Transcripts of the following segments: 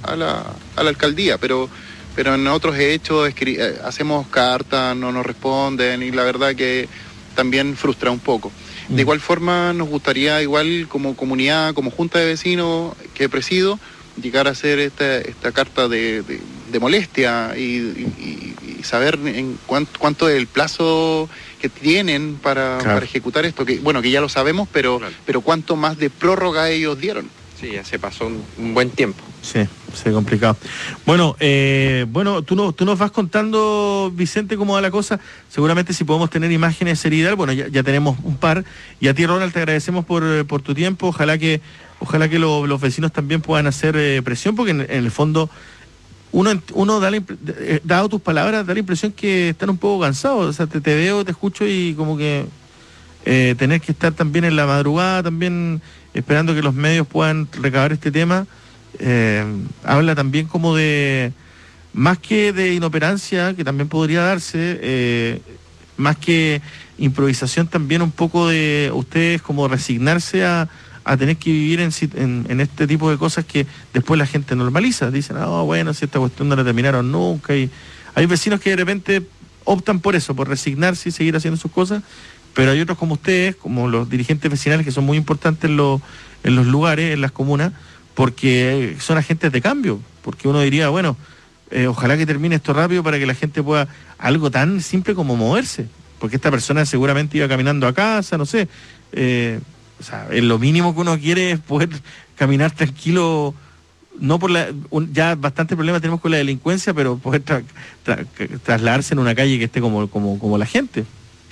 a la alcaldía, pero en otros hechos hacemos cartas, no nos responden y la verdad que también frustra un poco. De igual forma nos gustaría, igual como comunidad, como junta de vecinos que presido, llegar a hacer esta carta de molestia y saber en cuánto es el plazo que tienen para ejecutar esto, que bueno, que ya lo sabemos, pero cuánto más de prórroga ellos dieron. Sí, ya se pasó un buen tiempo. Sí, complicado. Bueno, tú nos vas contando, Vicente, cómo va la cosa. Seguramente si podemos tener imágenes de Seridal, bueno, ya tenemos un par. Y a ti, Ronald, te agradecemos por tu tiempo. Ojalá que los vecinos también puedan hacer presión, porque en el fondo uno da dado tus palabras, da la impresión que están un poco cansados. O sea, te veo, te escucho y como que tener que estar también en la madrugada, también esperando que los medios puedan recabar este tema, habla también como de, más que de inoperancia, que también podría darse, más que improvisación, también un poco de ustedes como resignarse a tener que vivir en este tipo de cosas que después la gente normaliza. Dicen, bueno, si esta cuestión no la terminaron nunca. Y hay vecinos que de repente optan por eso, por resignarse y seguir haciendo sus cosas, pero hay otros como ustedes, como los dirigentes vecinales, que son muy importantes en los lugares, en las comunas, porque son agentes de cambio, porque uno diría, bueno, ojalá que termine esto rápido para que la gente pueda, algo tan simple como moverse, porque esta persona seguramente iba caminando a casa, no sé, o sea, lo mínimo que uno quiere es poder caminar tranquilo, no por ya bastante problema tenemos con la delincuencia, pero poder trasladarse en una calle que esté como la gente.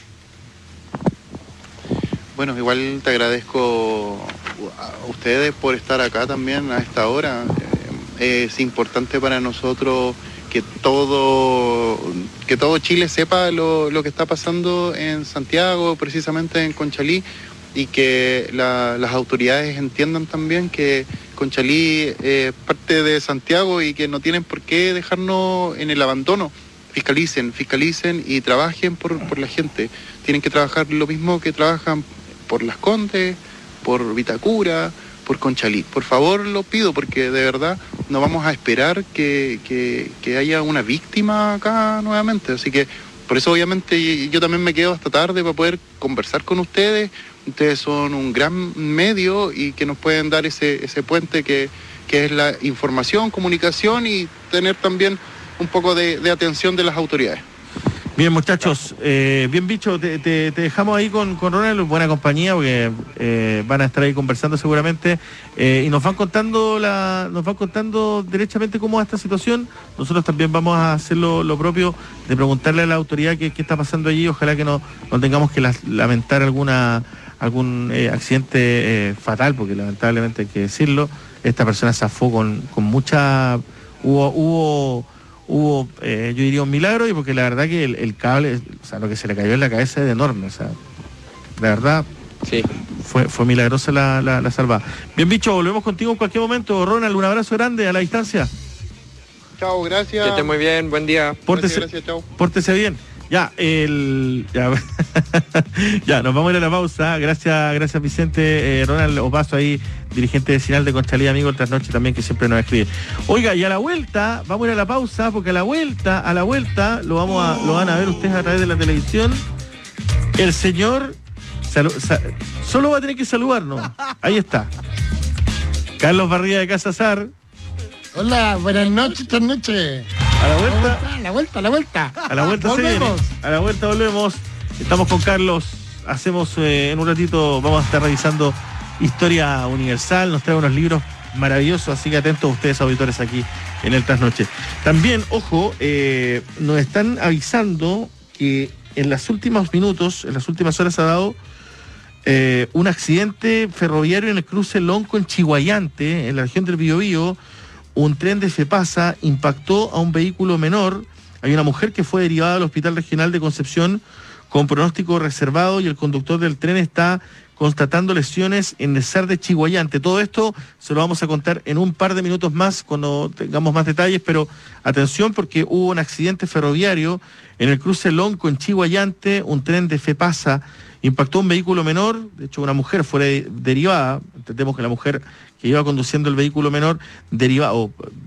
Bueno, igual te agradezco a ustedes por estar acá también a esta hora. Es importante para nosotros que todo Chile sepa lo que está pasando en Santiago, precisamente en Conchalí, y que las autoridades entiendan también que Conchalí es parte de Santiago y que no tienen por qué dejarnos en el abandono. Fiscalicen y trabajen por la gente. Tienen que trabajar lo mismo que trabajan por Las Condes, por Vitacura, por Conchalí. Por favor, lo pido, porque de verdad no vamos a esperar que haya una víctima acá nuevamente. Así que por eso obviamente yo también me quedo hasta tarde para poder conversar con ustedes. Ustedes son un gran medio y que nos pueden dar ese puente que es la información, comunicación y tener también un poco de atención de las autoridades. Bien, muchachos, bien bicho, te dejamos ahí con Ronald, buena compañía, porque van a estar ahí conversando seguramente, y nos van contando derechamente cómo va esta situación. Nosotros también vamos a hacer lo propio, de preguntarle a la autoridad qué está pasando allí. Ojalá que no tengamos que lamentar algún accidente fatal, porque lamentablemente hay que decirlo, esta persona zafó con mucha... Hubo yo diría un milagro, y porque la verdad que el cable, o sea, lo que se le cayó en la cabeza es enorme, o sea, la verdad, sí, fue milagrosa la salvada. Bien, bicho, volvemos contigo en cualquier momento. Ronald, un abrazo grande a la distancia. Chao, gracias. Que esté muy bien, buen día. Gracias, chao. Pórtese bien. Ya, ya, nos vamos a ir a la pausa. Gracias Vicente. Ronald Opaso ahí, dirigente vecinal de Conchalí, amigo del Trasnoche también, que siempre nos escribe. Oiga, y a la vuelta, vamos a ir a la pausa, porque a la vuelta, lo van a ver ustedes a través de la televisión. El señor solo va a tener que saludarnos. Ahí está. Carlos Barría de Casazar. Hola, buenas noches, Trasnoche. A la vuelta. A la vuelta. A la vuelta se viene. A la vuelta volvemos. Estamos con Carlos. Hacemos en un ratito, vamos a estar revisando Historia Universal. Nos trae unos libros maravillosos, así que atentos ustedes, auditores, aquí en el Trasnoche. También, ojo, nos están avisando que en los últimos minutos, en las últimas horas, ha dado un accidente ferroviario en el cruce Lonco en Chiguayante, en la región del Biobío. Un tren de FEPASA impactó a un vehículo menor. Hay una mujer que fue derivada al Hospital Regional de Concepción con pronóstico reservado, y el conductor del tren está constatando lesiones en el SAR de Chiguayante. Todo esto se lo vamos a contar en un par de minutos más cuando tengamos más detalles, pero atención, porque hubo un accidente ferroviario en el cruce Lonco en Chiguayante. Un tren de FEPASA impactó a un vehículo menor. De hecho, una mujer fue derivada. Entendemos que la mujer que iba conduciendo el vehículo menor